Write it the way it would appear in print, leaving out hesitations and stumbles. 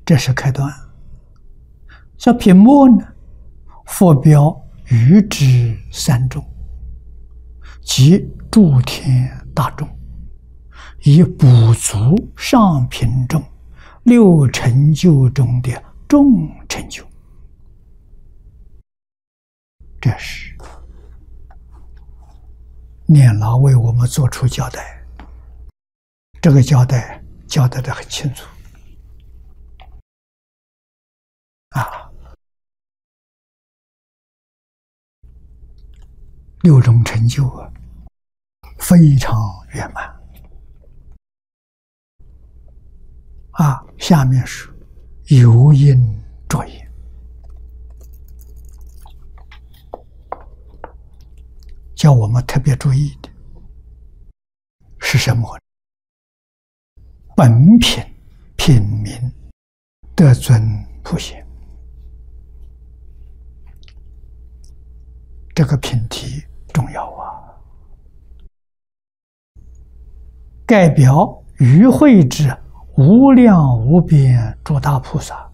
这是开端。这品末呢，佛表愚之三众，即诸天大众，以补足上品中六成就中的众成就。这是念老为我们做出交代，这个交代得很清楚啊。六种成就啊，非常圆满啊。下面是有因着因，叫我们特别注意的是什么？本品品名得尊普贤，这个品题重要啊！盖表与会之无量无边诸大菩萨，